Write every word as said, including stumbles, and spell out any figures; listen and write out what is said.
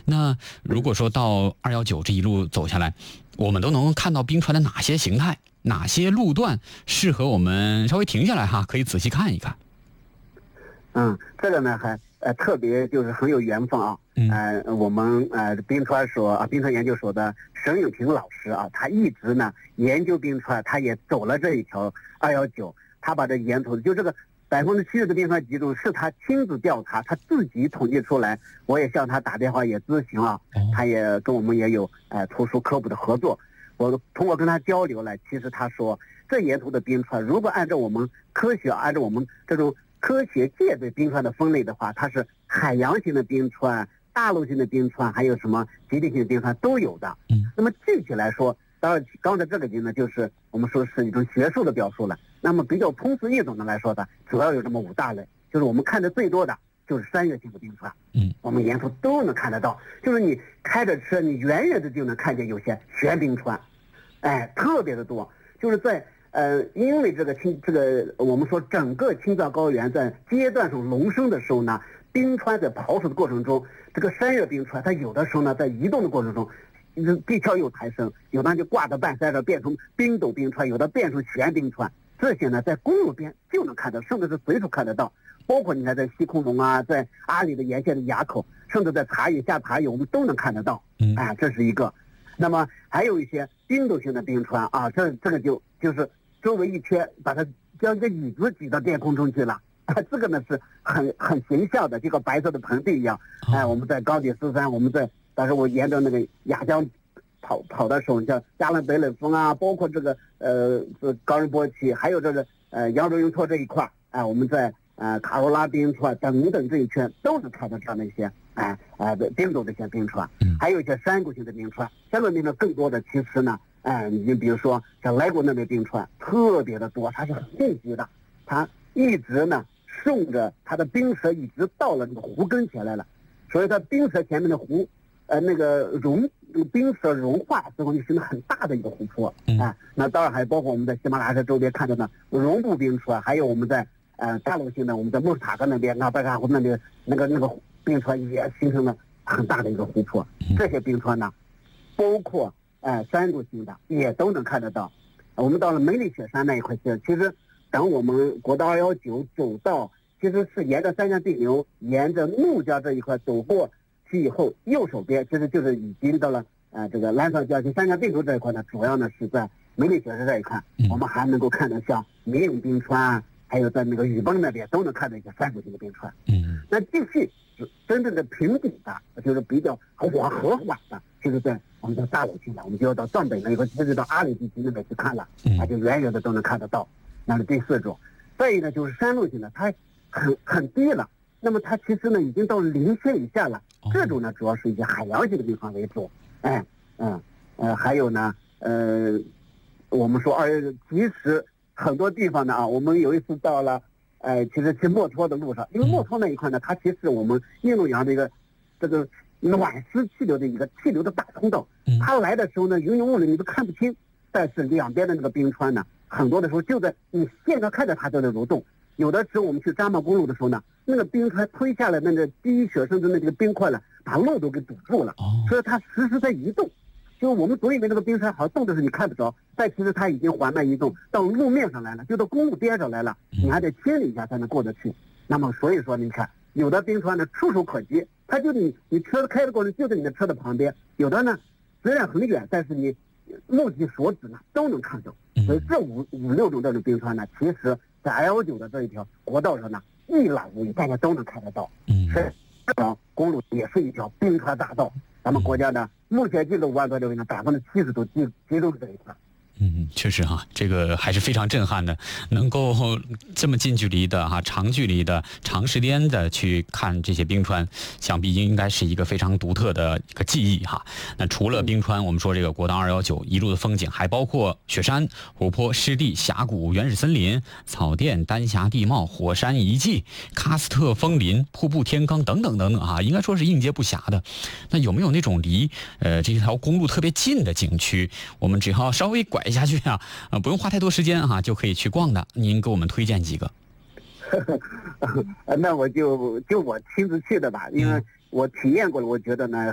那如果说到二幺九这一路走下来，我们都能看到冰川的哪些形态，哪些路段适合我们稍微停下来哈，可以仔细看一看。 嗯，这个呢还呃特别就是很有缘分啊。嗯、呃，我们呃冰川所啊冰川研究所的沈永平老师啊，他一直呢研究冰川，他也走了这一条二幺九，他把这沿途就这个百分之七十的冰川集中是他亲自调查，他自己统计出来。我也向他打电话也咨询啊，他也跟我们也有呃图书科普的合作。我通过跟他交流了，其实他说这沿途的冰川，如果按照我们科学，按照我们这种科学界对冰川的分类的话，它是海洋型的冰川、大陆型的冰川，还有什么极地型的冰川都有的。嗯，那么具体来说，当然刚才这个呢，就是我们说是一种学术的表述了。那么比较通俗易懂的来说的，主要有这么五大类，就是我们看的最多的就是山岳型的冰川。嗯，我们沿途都能看得到，就是你开着车，你远远的就能看见有些悬冰川，哎，特别的多，就是在。呃，因为这个青这个我们说整个青藏高原在阶段性隆升的时候呢，冰川在刨除的过程中，这个山岳冰川它有的时候呢在移动的过程中，地壳有抬升，有的就挂到半山上变成冰斗冰川，有的变成悬冰川，这些呢在公路边就能看到，甚至是随处看得到。包括你看在西空龙啊，在阿里的沿线的垭口，甚至在茶屿下茶屿，我们都能看得到。嗯，哎，这是一个。那么还有一些冰斗型的冰川啊，这这个就就是周围一圈，把它将一个椅子挤到天空中去了。啊，这个呢是很很形象的，就跟白色的盆地一样。哎，我们在高底斯山，我们在当时我沿着那个雅江跑跑的时候，像加勒北冷峰啊，包括这个呃高仁波齐，还有这个呃扬州雍措这一块，哎、呃，我们在呃卡罗拉冰川等等这一圈都能看到这样的一些哎哎的冰斗的一些冰川，还有一些山谷型的冰川。山谷冰川更多的其实呢。哎，你比如说像莱国那边冰川特别的多，它是很密集的，它一直呢顺着它的冰舌一直到了那个湖根前来了，所以它冰舌前面的湖，呃那个融冰舌融化之后就形成很大的一个湖泊。啊，那当然还包括我们在喜马拉雅山周边看到的绒布冰川，还有我们在呃大陆性的我们在莫斯塔格那边阿巴卡湖那边那个那个冰川也形成了很大的一个湖泊。这些冰川呢，包括。哎，山谷型的也都能看得到。我们到了梅里雪山那一块去，其实等我们国道二幺九走到，其实是沿着三江并流，沿着怒江这一块走过去以后，右手边其实就是已经到了呃这个澜沧江，就三江并流这一块呢，主要呢是在梅里雪山这一块，我们还能够看到像明永冰川，还有在那个雨崩那边都能看到一些山谷型的冰川。嗯，那继续真正的平顶的，就是比较缓和缓的，就是在我们到大陆去了，我们就要到藏北那一块，甚至到阿里地区那边去看了，啊，就远远的都能看得到。那是第四种。再一个就是山路型的，它很很低了，那么它其实呢已经到零线以下了。这种呢主要是一些海洋型的冰川为主。哎，嗯呃，还有呢，呃，我们说二，其实很多地方呢啊，我们有一次到了。呃，其实去墨脱的路上，因为墨脱那一块呢，它其实我们印度洋的一个这个暖湿气流的一个气流的大通道，它来的时候呢，云云雾里你都看不清，但是两边的那个冰川呢，很多的时候就在你现在看着它就在蠕动。有的时候我们去扎马公路的时候呢，那个冰川推下来那个积雪，甚至那个冰块呢，把路都给堵住了，所以它时时在移动。就我们所以为那个冰川好像动的是你看不着，但其实它已经缓慢移动到路面上来了，就到公路边上来了，你还得清理一下才能过得去。那么所以说你看，有的冰川呢触手可及，它就你你车开的过程就在你的车的旁边；有的呢虽然很远，但是你目及所指呢都能看到。所以这五五六种这种冰川呢，其实在 L 九的这一条国道上呢一览无遗，大家都能看得到。嗯，是这条公路也是一条冰川大道。咱们国家呢，目前这个五万多里呢，百分之七十都集集中这一块。 嗯，确实哈，这个还是非常震撼的，能够这么近距离的哈、长距离的、长时间的去看这些冰川，想必应该是一个非常独特的一个记忆哈。那除了冰川，我们说这个国道二幺九一路的风景，还包括雪山、湖泊、湿地、峡谷、原始森林、草甸、丹霞地貌、火山遗迹、喀斯特枫林、瀑布天坑等等等等啊，应该说是应接不暇的。那有没有那种离呃这条公路特别近的景区，我们只要稍微拐下去啊，呃，不用花太多时间哈、啊，就可以去逛的。您给我们推荐几个？ 那我就就我亲自去的吧，因为我体验过了，我觉得呢